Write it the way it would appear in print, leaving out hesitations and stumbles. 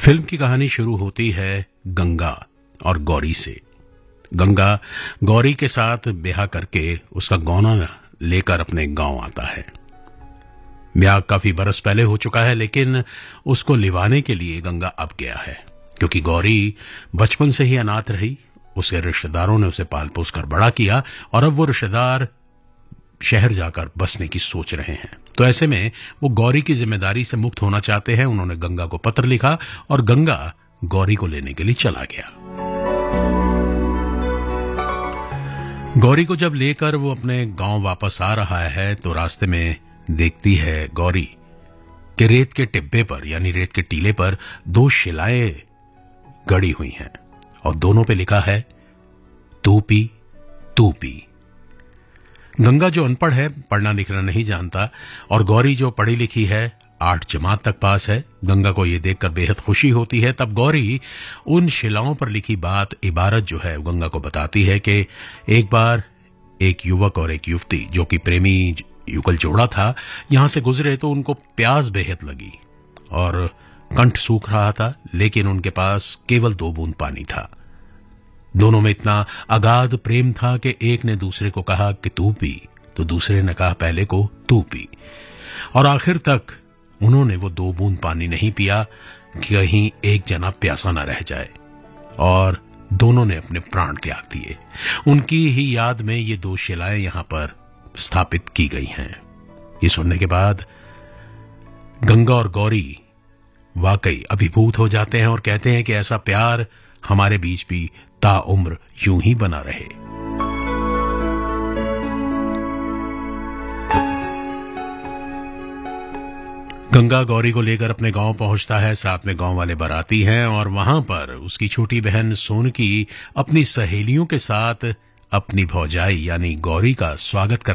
Film की कहानी शुरू होती है गंगा और गौरी से। गंगा गौरी के साथ ब्याह करके उसका गौना लेकर अपने गांव आता है। ब्याह काफी बरस पहले हो चुका है, लेकिन उसको लिवाने के लिए गंगा अब गया है, क्योंकि गौरी बचपन से ही अनाथ रही। उसके रिश्तेदारों ने उसे पाल पोस कर बड़ा किया और अब वो रिश्तेदार शहर जाकर बसने की सोच रहे हैं। तो ऐसे में वो गौरी की जिम्मेदारी से मुक्त होना चाहते हैं। उन्होंने गंगा को पत्र लिखा और गंगा गौरी को लेने के लिए चला गया। गौरी को जब लेकर वो अपने गांव वापस आ रहा है तो रास्ते में देखती है गौरी कि रेत के टिब्बे पर यानी रेत के टीले पर दो शिलाएं गड़ी हुई हैं और दोनों पे लिखा है तू पी तू पी। गंगा जो अनपढ़ है, पढ़ना लिखना नहीं जानता, और गौरी जो पढ़ी लिखी है, 8 जमात तक पास है। गंगा को यह देखकर बेहद खुशी होती है। तब गौरी उन शिलाओं पर लिखी बात इबारत जो है गंगा को बताती है कि एक बार एक युवक और एक युवती जो कि प्रेमी युगल जोड़ा था, यहां से गुजरे तो उनको प्यास बेहद लगी और कंठ सूख रहा था, लेकिन उनके पास केवल 2 बूंद पानी था। दोनों में इतना अगाध प्रेम था कि एक ने दूसरे को कहा कि तू पी, तो दूसरे ने कहा पहले को तू पी, और आखिर तक उन्होंने वो 2 बूंद पानी नहीं पिया कि कहीं एक जना प्यासा न रह जाए, और दोनों ने अपने प्राण त्याग दिए। उनकी ही याद में ये 2 शिलाएं यहां पर स्थापित की गई हैं। ये सुनने के बाद गंगा और गौरी वाकई अभिभूत हो जाते हैं और कहते हैं कि ऐसा प्यार हमारे बीच भी ताउम्र यूं ही बना रहे। गंगा गौरी को लेकर अपने गांव पहुंचता है। साथ में गांव वाले बाराती हैं और वहां पर उसकी छोटी बहन सोनकी अपनी सहेलियों के साथ अपनी भौजाई यानी गौरी का स्वागत कर